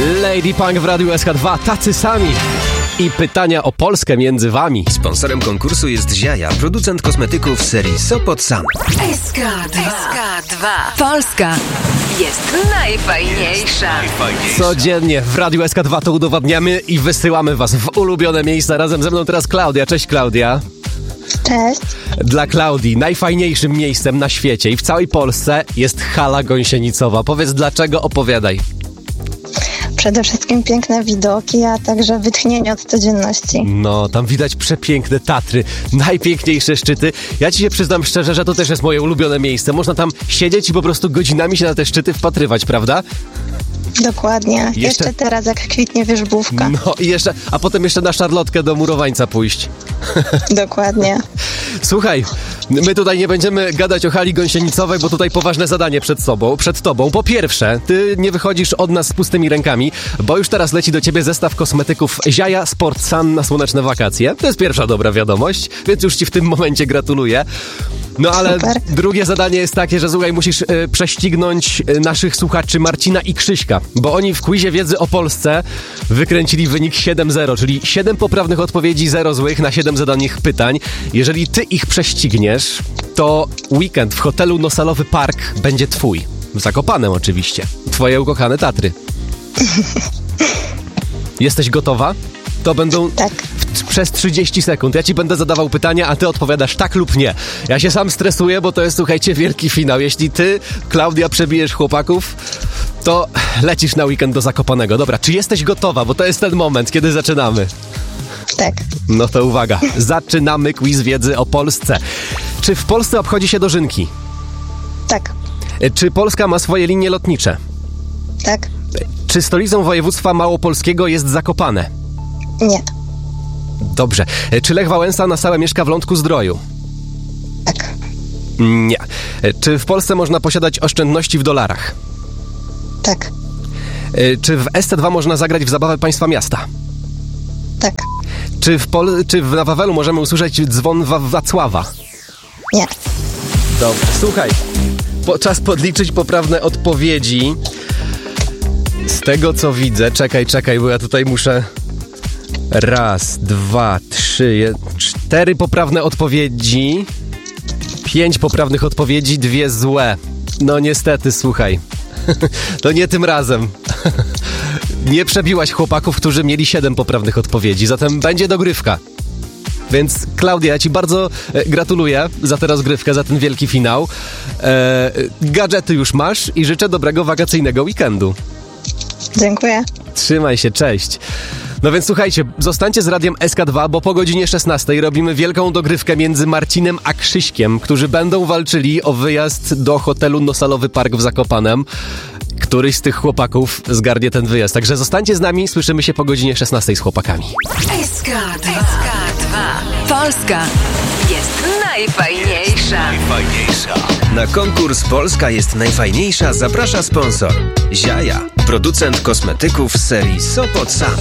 Lady Punk w Radiu SK2, tacy sami. I pytania o Polskę między wami. Sponsorem konkursu jest Ziaja, producent kosmetyków serii Sopot Sam. SK2. Polska jest najfajniejsza. Codziennie w Radiu SK2 to udowadniamy i wysyłamy was w ulubione miejsca. Razem ze mną teraz Klaudia. Cześć Klaudia. Cześć. Dla Klaudii najfajniejszym miejscem na świecie i w całej Polsce jest Hala Gąsienicowa. Powiedz dlaczego, opowiadaj. Przede wszystkim piękne widoki, a także wytchnienie od codzienności. No, tam widać przepiękne Tatry, najpiękniejsze szczyty. Ja ci się przyznam szczerze, że to też jest moje ulubione miejsce. Można tam siedzieć i po prostu godzinami się na te szczyty wpatrywać, prawda? Dokładnie. Jeszcze teraz jak kwitnie wierzbówka. No i jeszcze, a potem jeszcze na szarlotkę do Murowańca pójść. Dokładnie. Słuchaj, my tutaj nie będziemy gadać o Hali Gąsienicowej, bo tutaj poważne zadanie przed tobą. Po pierwsze, ty nie wychodzisz od nas z pustymi rękami, bo już teraz leci do ciebie zestaw kosmetyków Ziaja Sport Sun na słoneczne wakacje. To jest pierwsza dobra wiadomość, więc już ci w tym momencie gratuluję. No ale Super. Drugie zadanie jest takie, że słuchaj, musisz prześcignąć naszych słuchaczy Marcina i Krzyśka, bo oni w quizie wiedzy o Polsce wykręcili wynik 7-0, czyli 7 poprawnych odpowiedzi, 0 złych na 7 zadanych pytań. Jeżeli ty ich prześcigniesz, to weekend w hotelu Nosalowy Park będzie twój. W Zakopanem oczywiście. Twoje ukochane Tatry. Jesteś gotowa? To będą Tak. przez 30 sekund. Ja ci będę zadawał pytania, a ty odpowiadasz tak lub nie. Ja się sam stresuję, bo to jest, słuchajcie, wielki finał. Jeśli ty, Klaudia, przebijesz chłopaków, to lecisz na weekend do Zakopanego. Dobra, czy jesteś gotowa? Bo to jest ten moment, kiedy zaczynamy. Tak. No to uwaga. Zaczynamy quiz wiedzy o Polsce. Czy w Polsce obchodzi się dożynki? Tak. Czy Polska ma swoje linie lotnicze? Tak. Czy stolicą województwa małopolskiego jest Zakopane? Nie. Dobrze. Czy Lech Wałęsa na stałe mieszka w Lądku-Zdroju? Tak. Nie. Czy w Polsce można posiadać oszczędności w dolarach? Tak. Czy w SC2 można zagrać w zabawę państwa miasta? Tak. Czy na Wawelu możemy usłyszeć dzwon Wacława? Nie. Dobrze, słuchaj. Czas podliczyć poprawne odpowiedzi. Z tego co widzę, czekaj, bo ja tutaj muszę... 1, 2, 3, 4 poprawne odpowiedzi, 5 poprawnych odpowiedzi, 2 złe. No niestety, słuchaj, to nie tym razem. Nie przebiłaś chłopaków, którzy mieli 7 poprawnych odpowiedzi, zatem będzie dogrywka. Więc Klaudia, ja ci bardzo gratuluję za tę rozgrywkę, za ten wielki finał. Gadżety już masz i życzę dobrego wakacyjnego weekendu. Dziękuję. Trzymaj się, cześć. No więc słuchajcie, zostańcie z Radiem SK2, bo po godzinie 16 robimy wielką dogrywkę między Marcinem a Krzyśkiem, którzy będą walczyli o wyjazd do hotelu Nosalowy Park w Zakopanem. Któryś z tych chłopaków zgarnie ten wyjazd. Także zostańcie z nami, słyszymy się po godzinie 16 z chłopakami. SK2. Polska jest najfajniejsza. Na konkurs Polska jest najfajniejsza zaprasza sponsor Ziaja, producent kosmetyków serii Sopot Sam.